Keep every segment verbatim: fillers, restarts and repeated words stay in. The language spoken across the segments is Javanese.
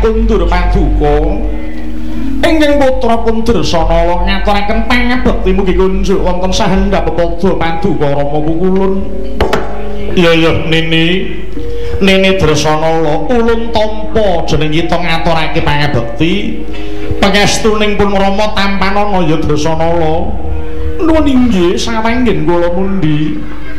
kundur paduka ingkang putra pun Dresana ngaturaken pangabekti mugi kunjuk wonten sahendhap pepada paduka Rama Pukulun. Iya ya Nini Nini Dresana ulun tampa jeneng kita ngaturake pangabekti pangestuning pun Rama tampanana ya Dresana nuwun inggih sawenggen kula mundi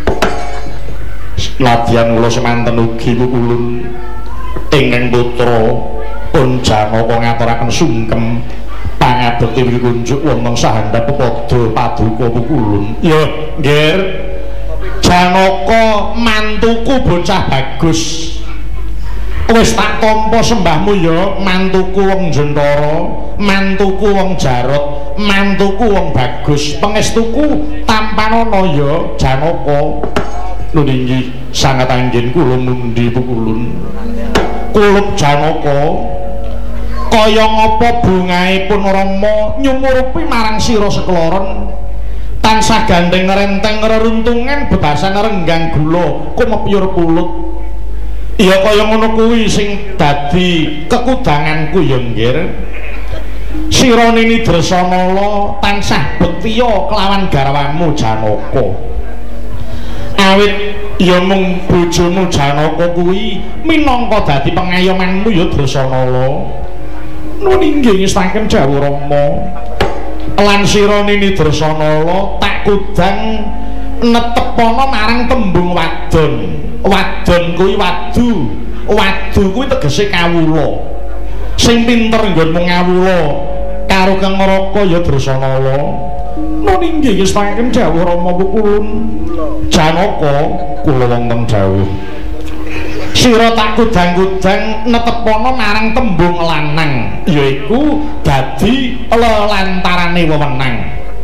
ladyan kula semanten ugi Pukulun ingkang putra pun Janaka ngaturaken sungkem pangabekti mugi kunjuk wonten sahendhap pepada paduka Pukulun. Ya nggih Janaka mantuku bocah bagus wis tak tampa sembahmu ya mantuku wong Jentara mantuku wong Jarot mantuku wong bagus pangestuku tampanana ya Janaka. Nuwun inggih sanget anggen kula mundi Pukulun kulup Janaka kaya ngapa bungaipun Rama nyumurupi marang sira sekloron tansah gandeng renteng reruntungan bebasan renggang gula kumepyur pulut. Iya kaya ngono kuwi sing dadi kekudanganku ya nggir. Sira Nini Dresana tansah bektiya kelawan garwamu Janaka. Awit ya mung bojomu Janaka kuwi minangka dadi pengayomanmu ya Dresana. Nuwun inggih ngestaken dawuh Rama. Lan sira Nini Dresana tak kudang netepana marang tembung wadon. Wadon kuwi wadu. Wadu kuwi tegese kawula. Sing pinter nggonmu ngawula karo Kang Raka ya Dresana. Nuwun inggih ngestaken dawuh Rama Pukulun. Janaka kula wonten dawuh. Sira tak kudang-kudang netepana marang tembung lanang yaiku dadi lelantarane wewenang.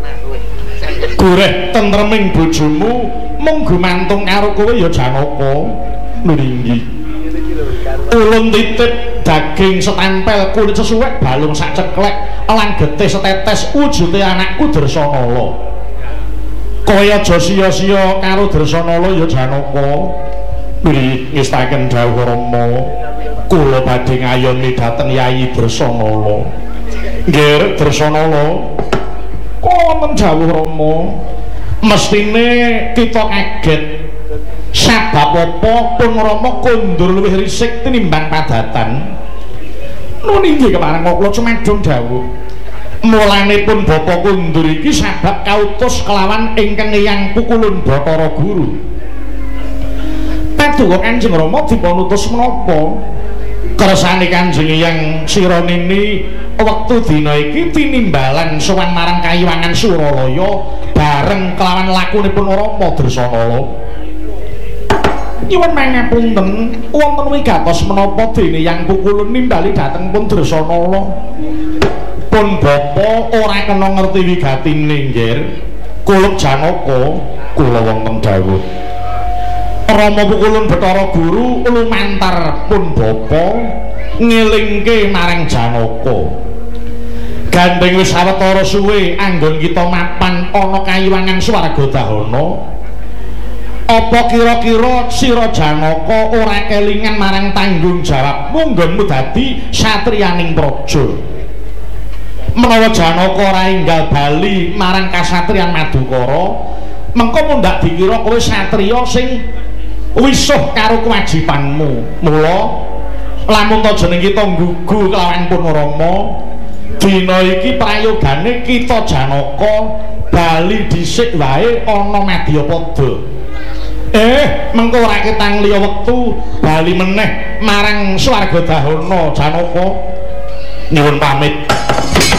Goreh tentreming bojomu mung gumantung karo kowe ya Janaka. Nuwun inggih. Ulun titip daging setempel kulit sesuwek balung sak ceklek lan getih setetes wujude anakku Dresana. Kaya aja sia-sia karo Dresana ya Janaka. Nggih ngestaken dawuh Rama kula badhe ngayoni dhateng Yayi Dresana. Nggih Dresana wonten dawuh Rama mestine kita kaget sabab apa pun Rama kondur luwih risik tinimbang padatan. Nuwun inggih kepareng kula cemedhong dawuh mulane pun bapa kondur iki sabab kautus kelawan ingkang Eyang Pukulun Bathara Guru. Paduka Kanjeng Rama dipunutus menapa kersane Kanjeng Eyang sira Nini wektu dina iki tinimbalan sowan marang Kayiwangan Suralaya bareng kelawan lakunipun Rama Dresana. Nyuwun mangapunten wonten wigatos menapa dene Eyang Pukulun nimbali dhateng pun Dresana. Pun bapa ora kena ngerti wigatine nggih. Kulup Janaka kula wonten dawuh. Rama Pukulun Bathara Guru lumantar pun bapa ngelingke marang Janaka. Gandeng wis sawetara suwe anggon kita mapan ana Kayiwangan Swargadahana. Apa kira-kira sira Janaka ora kelingan marang tanggung jawabmu nggonmu dadi satriyaning praja? Menawa Janaka ora enggal bali marang kasatriyan Madukara, mengko mundhak dikira kowe satriya sing wisuh karo kewajibanmu. Mula lamun ta jeneng kita nggugu kelawan pun Rama dina iki prayogane kita Janaka bali dhisik wae ana Madyapada. Eh mengko ora ketang liya wektu bali meneh marang Swargadahana Janaka. Nyuwun pamit.